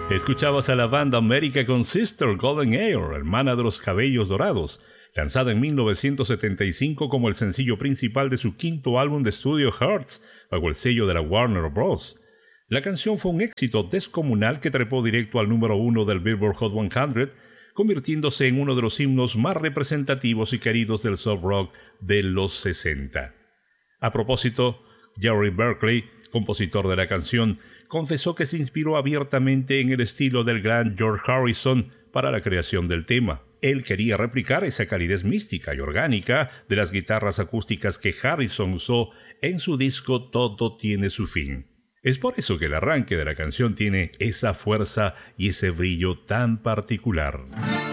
Escuchabas a la banda America con Sister Golden Hair, hermana de los cabellos dorados, lanzada en 1975 como el sencillo principal de su quinto álbum de estudio Hearts, bajo el sello de la Warner Bros. La canción fue un éxito descomunal que trepó directo al número 1 del Billboard Hot 100, convirtiéndose en uno de los himnos más representativos y queridos del soft rock de los 60. A propósito, Jerry Berkeley, compositor de la canción, confesó que se inspiró abiertamente en el estilo del gran George Harrison para la creación del tema. Él quería replicar esa calidez mística y orgánica de las guitarras acústicas que Harrison usó en su disco Todo tiene su fin. Es por eso que el arranque de la canción tiene esa fuerza y ese brillo tan particular.